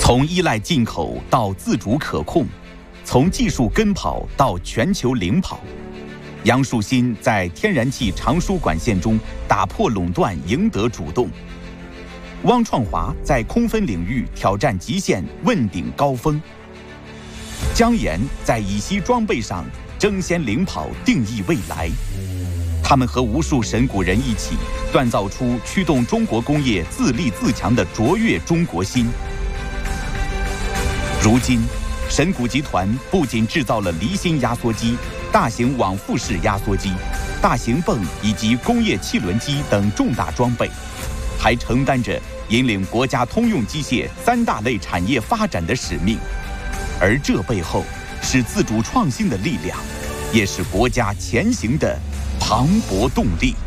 从依赖进口到自主可控，从技术跟跑到全球领跑，杨树新在天然气长输管线中打破垄断，赢得主动。汪创华在空分领域挑战极限，问鼎高峰。姜岩在乙烯装备上争先领跑，定义未来。他们和无数神谷人一起锻造出驱动中国工业自立自强的卓越中国心。如今，神谷集团不仅制造了离心压缩机、大型往复式压缩机、大型泵以及工业汽轮机等重大装备，还承担着引领国家通用机械3大类产业发展的使命。而这背后是自主创新的力量，也是国家前行的磅礴动力。